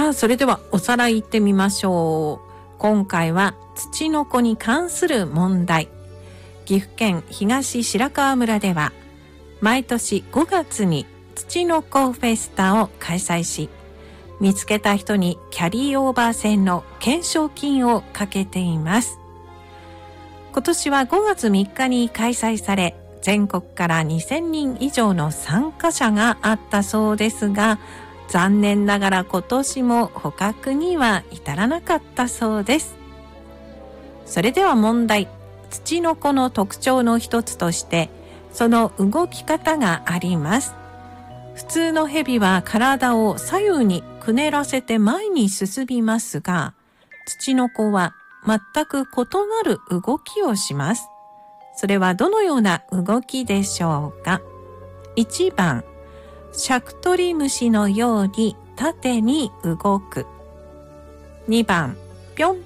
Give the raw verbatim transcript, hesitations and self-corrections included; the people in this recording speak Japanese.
さあ、それではおさらい行ってみましょう。今回はツチノコに関する問題。岐阜県東白川村では毎年ごがつにツチノコフェスタを開催し、見つけた人にキャリーオーバー船の懸賞金をかけています。今年はごがつみっかに開催され、全国からにせんにん以上の参加者があったそうですが、残念ながら今年も捕獲には至らなかったそうです。それでは問題。ツチノコの特徴の一つとして、その動き方があります。普通のヘビは体を左右にくねらせて前に進みますが、ツチノコは全く異なる動きをします。それはどのような動きでしょうか。いちばん、シャクトリムシのように縦に動く。にばん、ぴょん